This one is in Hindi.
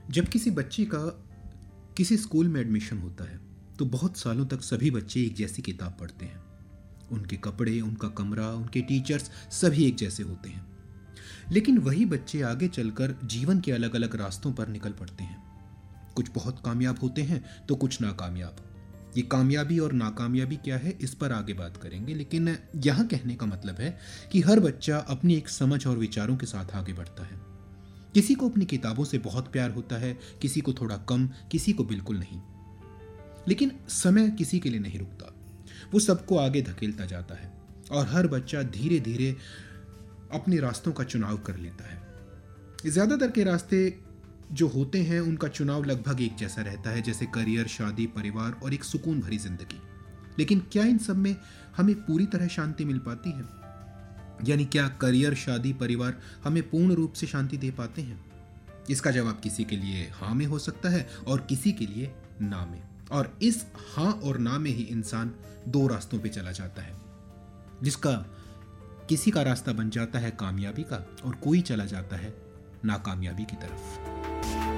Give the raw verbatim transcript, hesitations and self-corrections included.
जब किसी बच्चे का किसी स्कूल में एडमिशन होता है तो बहुत सालों तक सभी बच्चे एक जैसी किताब पढ़ते हैं। उनके कपड़े, उनका कमरा, उनके टीचर्स सभी एक जैसे होते हैं। लेकिन वही बच्चे आगे चलकर जीवन के अलग अलग रास्तों पर निकल पड़ते हैं। कुछ बहुत कामयाब होते हैं तो कुछ नाकामयाब। ये कामयाबी और नाकामयाबी क्या है, इस पर आगे बात करेंगे। लेकिन यहाँ कहने का मतलब है कि हर बच्चा अपनी एक समझ और विचारों के साथ आगे बढ़ता है। किसी को अपनी किताबों से बहुत प्यार होता है, किसी को थोड़ा कम, किसी को बिल्कुल नहीं। लेकिन समय किसी के लिए नहीं रुकता, वो सबको आगे धकेलता जाता है और हर बच्चा धीरे धीरे अपने रास्तों का चुनाव कर लेता है। ज्यादातर के रास्ते जो होते हैं उनका चुनाव लगभग एक जैसा रहता है, जैसे करियर, शादी, परिवार और एक सुकून भरी जिंदगी। लेकिन क्या इन सब में हमें पूरी तरह शांति मिल पाती है? यानी क्या करियर, शादी, परिवार हमें पूर्ण रूप से शांति दे पाते हैं? इसका जवाब किसी के लिए हाँ में हो सकता है और किसी के लिए ना में। और इस हाँ और ना में ही इंसान दो रास्तों पे चला जाता है, जिसका किसी का रास्ता बन जाता है कामयाबी का और कोई चला जाता है नाकामयाबी की तरफ।